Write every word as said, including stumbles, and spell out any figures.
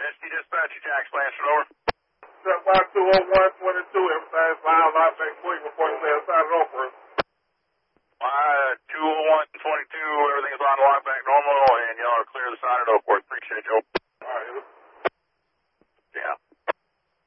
S D Dispatch, Jack's Blanchard, over. Step by two oh one twenty-two, everything's fine. Live back quick before you say inside it over. Uh, two oh one twenty-two, everything's on lockback normal, and y'all are clear the side of Oakport. Appreciate you.